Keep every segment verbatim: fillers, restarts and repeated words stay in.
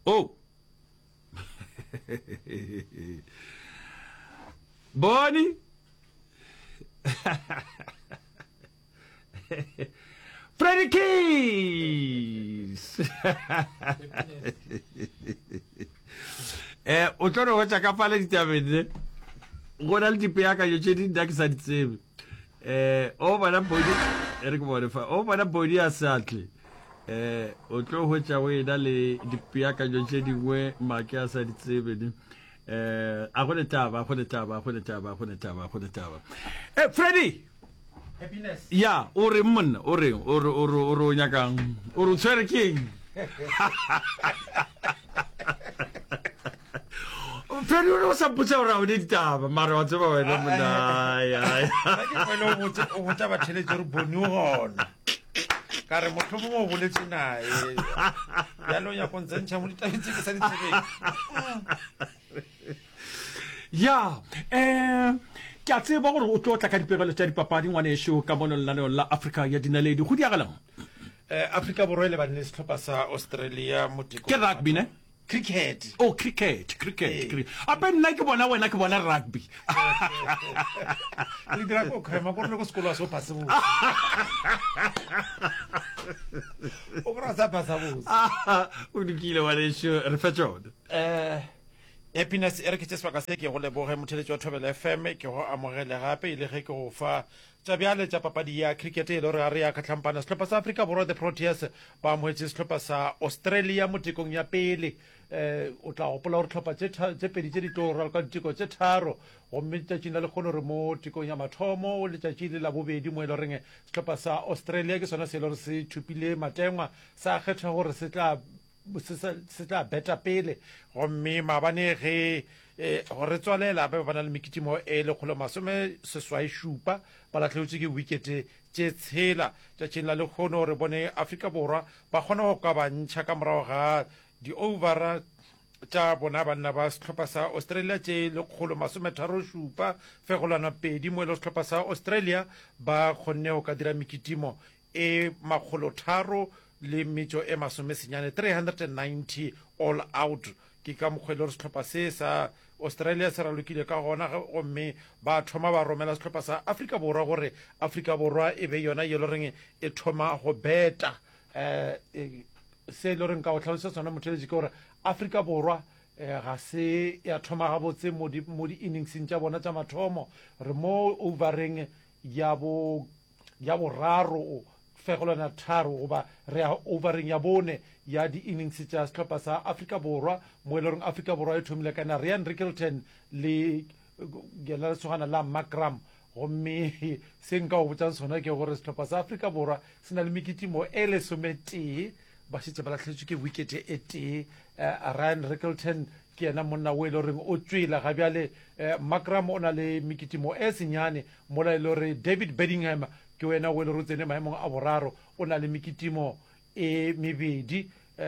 Oh. Bonnie. Freddie Keys. Eh, o tlo go tsa ka pala ditabeng go na le dipeakanyo tse di nna ke sa di tsebe. Eh, o bana bodi e re ke bone fa o bana bodi a satle. Eh, o tlo go tsa wena le dipeakanyo tse dingwe make a sa di tsebe ni. Eh, a go le taba, a go le taba, a go le taba, a go le taba, a go le taba. Eh, Freddie. Happiness. Ya, o re monna, o re, o re, o re, o re nyakang, o re tshwere king. Freddie, o sa putsa o ra o ditaba, mara wa tseba wena monna. Ai ai. Ke bona o botsa o botsa ba tšhelete re bone gona. Ka re motho mo mo boletse nae. Ya lo ya kontsentšha mo ditabeng tse ke sa di tsebeng. Ya, eh ke a tseba gore o tlo tla ka dipegelo tsa dipapadi ngwaneso ka mono lenaneo la Africa ya dinaledi go diagalang. Eh Africa borwa le bane setlhopha sa Australia mo tiko. Ke rugby ne? Cricket. Oh, cricket, cricket, cricket. Ape nna ke bona wena ke bona rugby. Le dira go khema go re go sekolo so passe bo. O gra sa passa bo. O dikile ngwaneso re fetjone. Eh Happiness e re ke tswa ka se ke go leboge motheletsi wa Thobela F M ke go amogele gape ile ge ke go fa tsa bjale tsa papadi ya cricket e le re re ya ka tlhampana setlhopha sa Africa borwa the Proteas ba moetse setlhopha sa Australia mo tikong ya pele eh o tla gopola gore tlhopha tse tse pedi tse di tlo ra ka ditiko tse tharo go mmetsa tsina le kgone re mo tikong ya mathomo le tsa tshile la bobedi mo ile reng setlhopha sa Australia ke sona se le re se thupile matengwa sa kgetha gore se tla se tla beta pele gomme mabane ge gore tswalela ba bana le mikitimo e le kgolo masome seswai shupa ba latlhetswe ke wicket tse tshela tsa tshela le kgono re bone Africa borwa ba kgona go ka bantšha ka morago ga di over tsa bona banna ba setlhopha sa Australia tse le kgolo masome tharo shupa fe go lwana pedi mo le setlhopha sa Australia ba kgonne go ka dira mikitimo e makgolo tharo le metso e masome senyane three hundred ninety all out ke ka mokgwelo re setlhopha se sa Australia se ralokile ka gona gomme ba thoma ba romela setlhopha sa Africa borwa gore Africa borwa e be yona yelo reng e thoma go beta eh se lo reng ka o tlhalosetsa sona motheletsi ke gore Africa borwa ga se ya thoma ga botse mo di mo di innings tsa bona tsa mathomo re mo overeng ya bo ya bo raro fegolana tharo goba re overeng ya bone ya di innings tsa setlhopha sa Africa borwa mo e leng Africa borwa e thomile kana Ryan Rickelton le gela tsogana la Makram gomme se nka o botsang sona ke gore setlhopha sa Africa borwa se na le mikitimo e le somete ba setse ba latlhetswe ke wicket e tee Ryan Rickelton ke ena monna o e le reng o tswela ga bjale Makram o na le mikitimo e senyane mo la e le re David Bedingham ke wena o le rotsene maemong a boraro o na le mikitimo e mebedi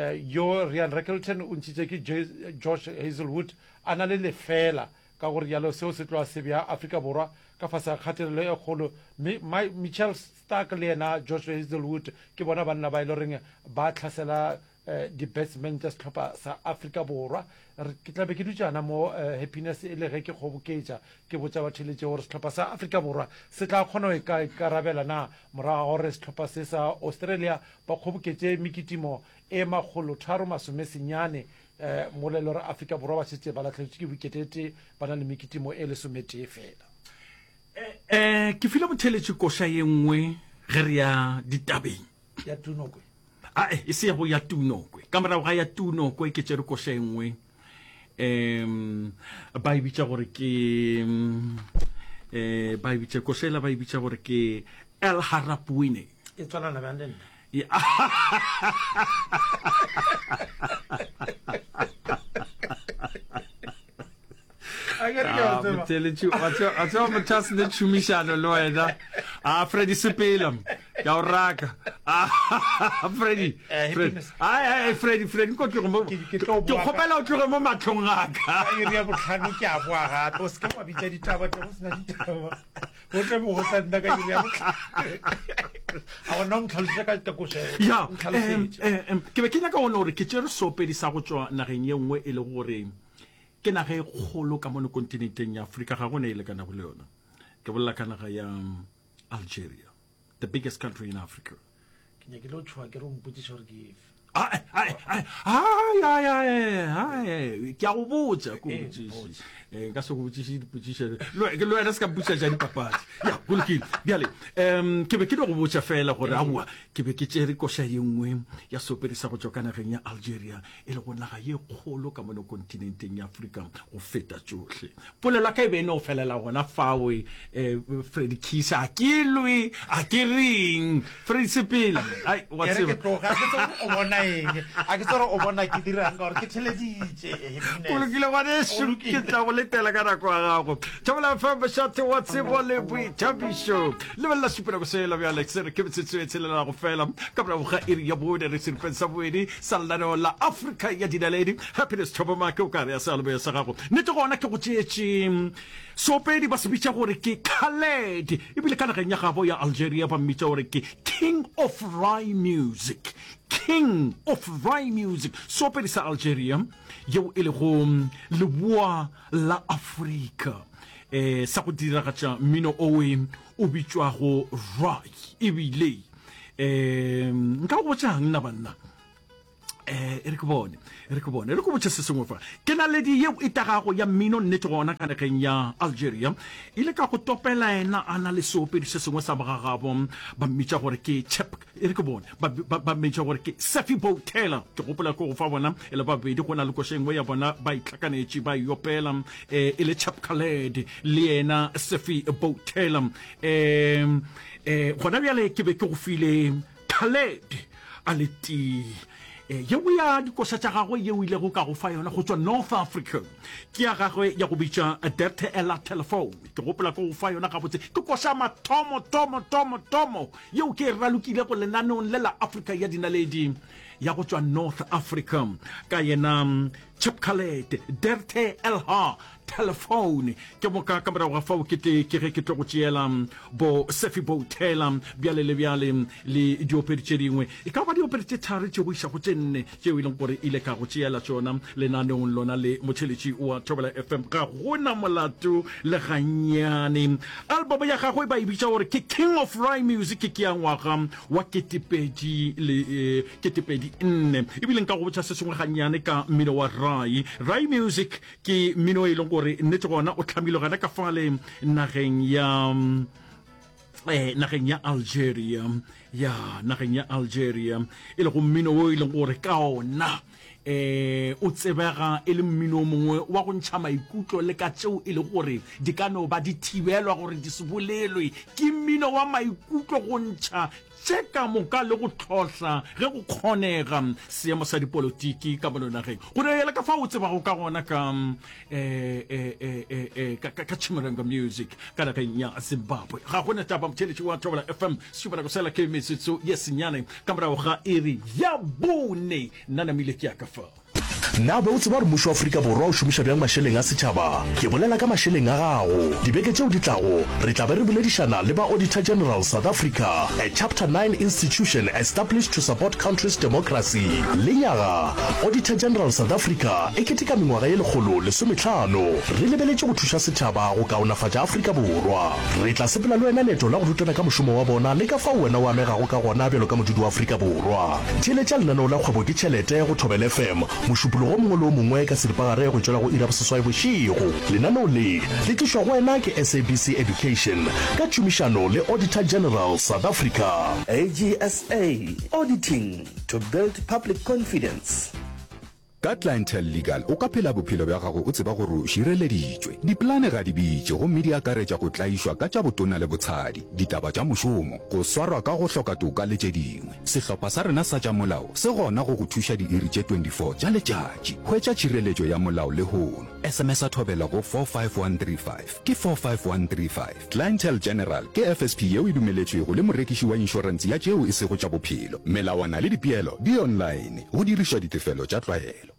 yo Ryan Rickelton o ntshitse ke Josh Hazelwood a na le lefela ka gore yalo seo se tloa se bja Africa borwa ka fasa kgatelelo e kgolo Mitchell Stark le yena Josh Hazelwood ke bona banna ba ile reng ba tlhasela di batsmen tsa setlhopha sa Africa borwa ke tla be ke dutjana mo Happiness e le ge ke kgoboketša ke botsa batheletse gore setlhopha sa Africa borwa se tla kgona go ka karabela na morago gore setlhopha se sa Australia ba kgoboketse mikitimo e magolo tharo masome senyane mo le lore Africa borwa ba setse ba latlhetswe ke wiketete ba na le mikitimo e le somete fela eh ke file motheletsi koša ye nngwe ge re ya ditabeng ya tunokwe a e se ya bo ya tunokwe ka morago ga ya tunokwe ke tsere koša e nngwe em ba e bitša gore ke eh ba e bitša košela ba e bitša gore ke El Harapwine e tswana ba nne ya motheletsi a tseba motho a sene tšhomišano le wena a Freddie Sepelam ya o raka Freddie ai Freddie Freddie ko tlogo ke kgopela o tloge mo matlhong a ka e re ya botlhano ke a boa gape o se ka wa bitsa ditaba tsa go sena ditaba o tle mo go tla nna ka dira a go nong tlhalose ka ka go se ya em ke be ke nyaka ona gore ke tsere soopedi sa go tswa nageng ye nngwe e le gore ke naga e kgolo ka mono kontinenteng ya Afrika ga gone e le kana go le yona ke bolla ka naga ya Algeria, the biggest country in Africa. ke nyake lo tshwa ke re o mpotsisa gore ke efe ai ai ai ai ai ai ke a go botsa go botsisa eh ka se go botsisa dipotsisa lo ke lo ena se ka botsa ja dipapadi ya go lekile bjale em ke be ke go botsa fela gore awa ke be ke tsere ko sha yengwe ya soperisa go tsokana geng ya Algeria e le go naga ye kgolo ka mono kontinenteng ya Afrika go feta tsohle polela ka e be no felela gona fawe eh Freddy Kisa ke lui a ke ring Freddy Sepila ai what's it o bona eng a ke tsoro o bona ke dirang gore ke theleditse o lokile wa ne su ke tla go letela ka nako ya gago tšhabela fa ba shate what's it le bui tabisho le bella supera go sela bya Alex re ke bitsitse etselela go fela ka bra go iri ya bode re sirpen sa boedi sallano la Africa ya dinaledi happiness thoba ma ke o ka ya salbe ya sa gago ne te gona ke go tšetše sopedi ba se bitša gore ke Khaled ebile ka nageng ya gabo ya Algeria ba mmitša gore ke king of rye music king of rye music sopedi sa Algeria yeo e le go leboa la Afrika eh sa go diragatša mmino owe o bitšwa go rye ebile eh nka go botsang nna banna eh e re ke bone re ke bone re go botsa se sengwe fa ke na le di yeo e tagago ya mmino nnete gona ka nageng ya Algeria ile ka go topela ena ana le soopedi se sengwe sa bagagabo ba mmitša gore ke chep e re ke bone ba mmitša gore ke Sefi Boutella ke gopola go go fa bona e le babedi go na le koshengwe ya bona ba itlhakanetse ba iopela eh e le Chap Khaled le ena Sefi Boutella eh eh gona bjale ke be ke go file Khaled a le ti yeo ya dikoša tša gagwe yeo ile go ka go fa yona go tswa North Africa ke ya gagwe ya go bitša Dirty Ella Telephone ke gopola go go fa yona gabotse ke koša mathomo tomo tomo tomo yeo ke e ralokile go lenaneong le la Africa ya dinaledi ya go tswa North Africa ka yena Chap Khaled Dirty Ella Telephone ke mo ka kamera ga fa o ke te ke re ke tlo go tšela bo Sefi Boutella bjale le bjale le diopeditše dingwe e ka ba diopeditše thare tše go iša go tšenne tšeo e leng gore ile ka go tšeela tšona lenaneong lona le motšheletši wa Thobela F M ga gona molato le gannyane album ya gagwe ba e bitša gore ke King of Rye Music ke ya ngwaga wa ketepedi le ketepedi nne ebile nka go botša se sengwe gannyane ka mmino wa rye rye music ke mmino e leng gore nnete gona o tlhamile gana ka fale nageng ya eh nageng ya Algeria ya nageng ya Algeria e le go mmino o e leng gore ka ona eh o tsebega e le mmino mongwe wa go ntšha maikutlo le ka tšeo e le gore di ka no ba di thibelwa gore di se bolelwe ke mmino wa maikutlo go ntšha tšeka moka le go tlhohla ge go kgonega seemo sa dipolotiki ka mono nageng go reela ka fa o tsebago ka gona ka eh eh eh ka Chimurenga music ka nageng ya Zimbabwe ga gona taba motšheletši wa Thobela F M supela go sela ke metsotso ye senyane ka morago ga iri ya bone nna namile ke ya ka fa na be o tseba gore mmušo wa Afrika Borwa o šomiša bjang mašeleng a setšhaba ke bolela ka mašeleng a gago dibeke tšeo di tlago re tla be re boledišana le ba Auditor General South Africa, a chapter nine institution established to support country's democracy. Lenyaga Auditor General South Africa e keteka mengwaga ye lekgolo lesomehlano re lebeletše go thuša setšhaba go kaonafatša Afrika Borwa re tla sepela le wena leeto la go rutana ka mošomo wa bona le ka fao wena o amegago ka gona bjalo ka modudi wa Afrika Borwa theeletša lenaneo la kgwebo ke tšhelete go Thobela F M mošupolo go mongwe le o mongwe ka seripagare go tšwela go ira boseswai bošego lenaneo le le tlišwa go wena ke S A B C Education ka tšomišano le Auditor General South Africa. A G S A, auditing to build public confidence. Ka Clientele Legal o ka phela bophelo bja gago o tseba gore o šireleditšwe diplane ga di bitše gomme di akaretša go tlaišwa ka tša botona le botshadi ditaba tša mošomo go swarwa ka go hloka toka le tše dingwe sehlopha sa rena sa tša molao se gona go go thuša diiri tše twenty-four tša letšatši hwetša tšhireletšo ya molao le hono S M S a Thobela go four five one three five ke four five one three five. Clientele General ke F S P yeo e dumeletšwego le morekiši wa inšorense ya tšeo e sego tša bophelo melawana le dipeelo di online go dirišwa ditefelo tša tlwaelo.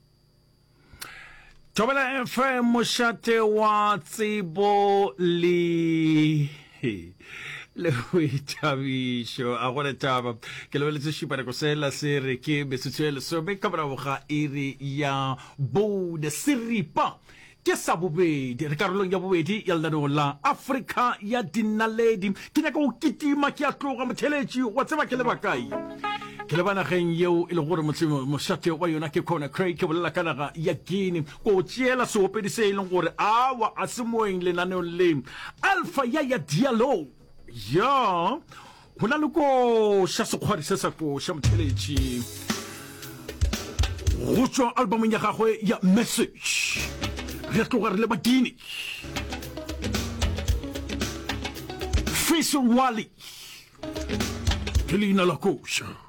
Thobela F M mošate wa tsebo le le boithabišo a gore taba ke lebeletse šipane ko sela se re ke mesotso so be ka morago ga iri ya bode seripa ke sa bobedi re karolong ya bobedi ya lenaneo la Afrika ya dinaledi ke nyaka go kitima ke a tloga motheletši wa tseba ke le bakai ke le banageng yeo e le gore mošate wa yona ke Conor Craig ke bolela ka naga ya Guinea ko tšeela seopedi se e leng gore awa a se moeng lenaneong le Alpha Yaya Diallo ya go na le ko sha sekgwadi se sa ko sha motheletši go tswa albumong ya gagwe ya Message re tloga re le Guinea Faisal Wali ke leina la kosha